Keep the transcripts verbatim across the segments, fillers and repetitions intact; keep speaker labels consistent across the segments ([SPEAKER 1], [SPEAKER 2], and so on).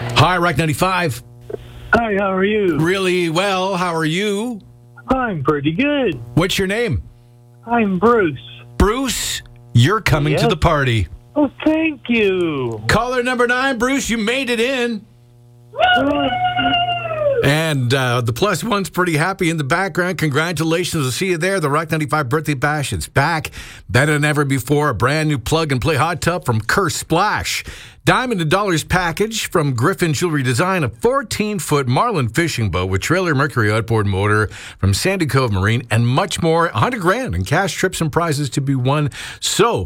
[SPEAKER 1] Hi, Rock ninety-five.
[SPEAKER 2] Hi, how are you?
[SPEAKER 1] Really well. How are you?
[SPEAKER 2] I'm pretty good.
[SPEAKER 1] What's your name?
[SPEAKER 2] I'm Bruce.
[SPEAKER 1] Bruce, you're coming
[SPEAKER 2] Yes.
[SPEAKER 1] to the party.
[SPEAKER 2] Oh, thank you.
[SPEAKER 1] Caller number nine, Bruce, you made it in. And uh, the plus one's pretty happy in the background. Congratulations to see you there. The Rock ninety-five Birthday Bash is back. Better than ever before. A brand new plug-and-play hot tub from Curse Splash. Diamond and Dollars package from Griffin Jewelry Design. A fourteen-foot Marlin fishing boat with trailer Mercury outboard motor from Sandy Cove Marine. And much more. one hundred grand in cash, trips, and prizes to be won. So,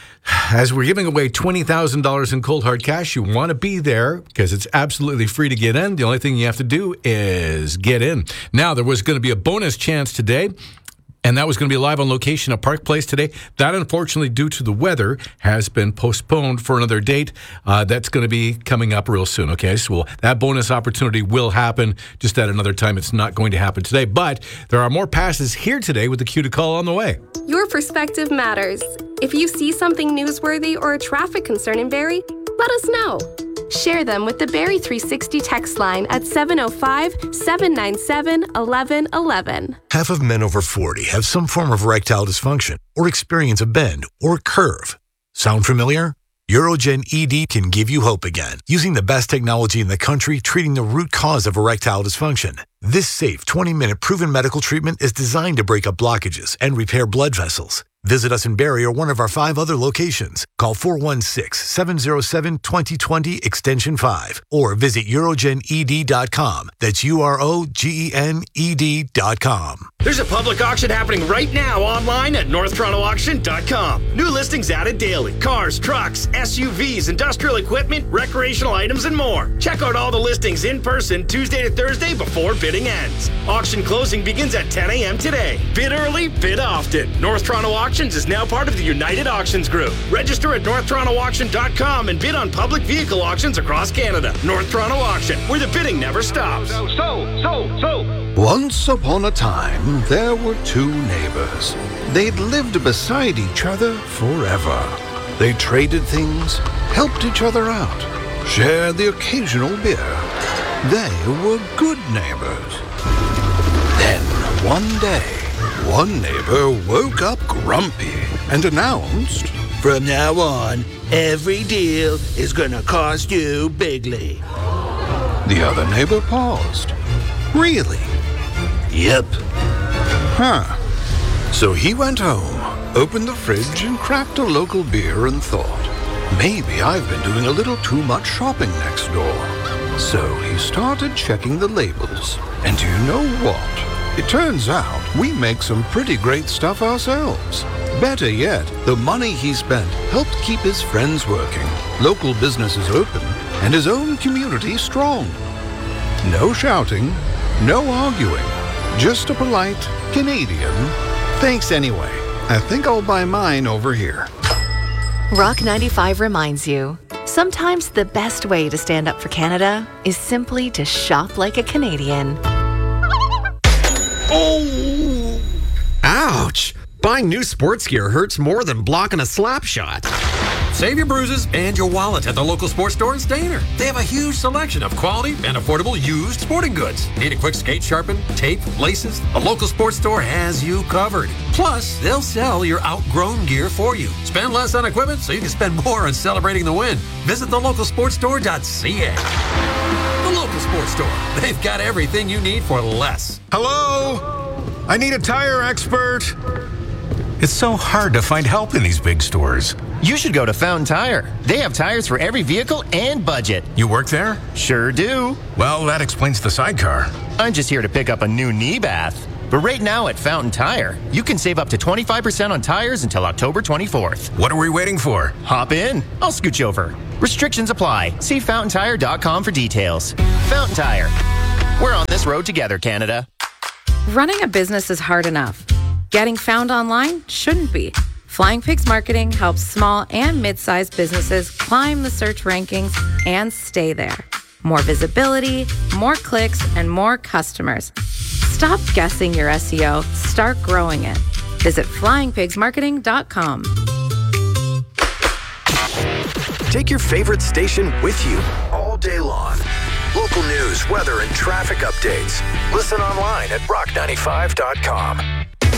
[SPEAKER 1] as we're giving away twenty thousand dollars in cold hard cash, you want to be there because it's absolutely free to get in. The only thing you have to do is get in. Now, there was going to be a bonus chance today, and that was going to be live on location at Park Place today. That, unfortunately, due to the weather, has been postponed for another date. Uh, that's going to be coming up real soon, okay? So well, that bonus opportunity will happen just at another time. It's not going to happen today, but there are more passes here today with the cue to call on the way.
[SPEAKER 3] Your perspective matters. If you see something newsworthy or a traffic concern in Barrie, let us know. Share them with the Barrie three sixty text line at seven oh five, seven nine seven, one one one one.
[SPEAKER 4] Half of men over forty have some form of erectile dysfunction or experience a bend or curve. Sound familiar? Urogen E D can give you hope again, using the best technology in the country treating the root cause of erectile dysfunction. This safe twenty-minute proven medical treatment is designed to break up blockages and repair blood vessels. Visit us in Barrie or one of our five other locations. Call four one six, seven oh seven, two oh two oh extension five or visit urogen e d dot com. That's U R O G E N E D dot com.
[SPEAKER 5] There's a public auction happening right now online at north toronto auction dot com. New listings added daily. Cars, trucks, S U Vs, industrial equipment, recreational items, and more. Check out all the listings in person Tuesday to Thursday before bidding ends. Auction closing begins at ten a.m. today. Bid early, bid often. North Toronto Auctions is now part of the United Auctions Group. Register at north toronto auction dot com and bid on public vehicle auctions across Canada. North Toronto Auction, where the bidding never stops.
[SPEAKER 6] So, so, so, so. Once upon a time, there were two neighbors. They'd lived beside each other forever. They traded things, helped each other out, shared the occasional beer. They were good neighbors. Then, one day, one neighbor woke up grumpy and announced,
[SPEAKER 7] "From now on, every deal is gonna cost you bigly."
[SPEAKER 6] The other neighbor paused. Really?
[SPEAKER 7] Yep.
[SPEAKER 6] Huh. So he went home, opened the fridge, and cracked a local beer and thought, maybe I've been doing a little too much shopping next door. So he started checking the labels. And do you know what? It turns out we make some pretty great stuff ourselves. Better yet, the money he spent helped keep his friends working, local businesses open, and his own community strong. No shouting, no arguing, just a polite Canadian. Thanks anyway. I think I'll buy mine over here.
[SPEAKER 8] Rock ninety-five reminds you, sometimes the best way to stand up for Canada is simply to shop like a Canadian.
[SPEAKER 9] Oh! Ouch! Buying new sports gear hurts more than blocking a slap shot. Save your bruises and your wallet at the local sports store in Stayner. They have a huge selection of quality and affordable used sporting goods. Need a quick skate sharpen, tape, laces? A local sports store has you covered. Plus, they'll sell your outgrown gear for you. Spend less on equipment so you can spend more on celebrating the win. Visit the local sports store dot c a. The local sports store. They've got everything you need for less.
[SPEAKER 10] Hello? I need a tire expert. It's so hard to find help in these big stores.
[SPEAKER 11] You should go to Fountain Tire. They have tires for every vehicle and budget.
[SPEAKER 10] You work there?
[SPEAKER 11] Sure do.
[SPEAKER 10] Well, that explains the sidecar.
[SPEAKER 11] I'm just here to pick up a new knee bath. But right now at Fountain Tire, you can save up to twenty-five percent on tires until October twenty-fourth.
[SPEAKER 10] What are we waiting for?
[SPEAKER 11] Hop in. I'll scooch over. Restrictions apply. See fountain tire dot com for details. Fountain Tire. We're on this road together, Canada.
[SPEAKER 12] Running a business is hard enough. Getting found online shouldn't be. Flying Pigs Marketing helps small and mid-sized businesses climb the search rankings and stay there. More visibility, more clicks, and more customers. Stop guessing your S E O. Start growing it. Visit flying pigs marketing dot com.
[SPEAKER 13] Take your favorite station with you all day long. Local news, weather, and traffic updates. Listen online at rock ninety-five dot com.